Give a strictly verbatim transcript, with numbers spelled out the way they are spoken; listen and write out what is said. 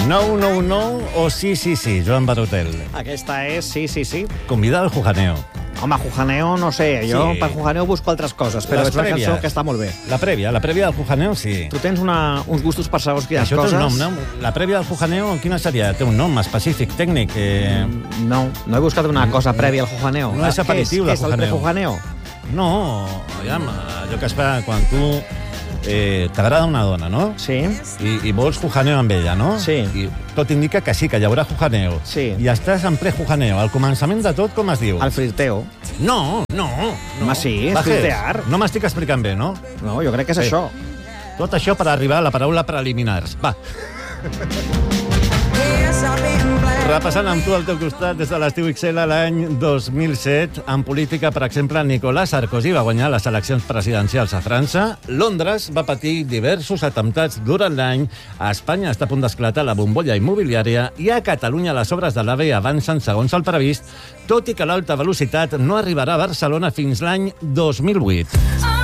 No, no, no o sí, sí, sí, Joan Barutel. Aquesta és sí, sí, sí. Convida al Jujaneo. Home, Jujaneo, no sé, jo Sí. per Jujaneo busco altres coses, però Les és una prèvies. cançó que està molt bé. La prèvia, la prèvia del Jujaneo, sí. Tu tens una, uns gustos per segons quines Això té coses. un nom, no? La prèvia del Jujaneo, quina seria? Té un nom específic, tècnic. Eh... No, no he buscat una cosa prèvia al Jujaneo. No és aperitiu, Què és, la què és el Jujaneo. pre-Jujaneo? No, aviam, allò que es fa quan tu eh, t'agrada una dona, no? Sí. I, i vols Jujaneo amb ella, no? Sí. I tot indica que sí, que hi haurà Jujaneo. Sí. I estàs en ple Jujaneo. Al començament de tot, com es diu? El flirteo. No, no, no. Home, sí, és Bajes, flirtear. No m'estic explicant bé, no? No, jo crec que és Bé. això. Tot això per arribar a la paraula preliminars. Va. Repassant amb tu al teu costat des de l'estiu X L l'any dos mil set, en política, per exemple, Nicolas Sarkozy va guanyar les eleccions presidencials a França, Londres va patir diversos atemptats durant l'any, a Espanya està a punt d'esclatar la bombolla immobiliària i a Catalunya les obres de l'AVE avancen segons el previst, tot i que l'alta velocitat no arribarà a Barcelona fins l'any dos mil vuit.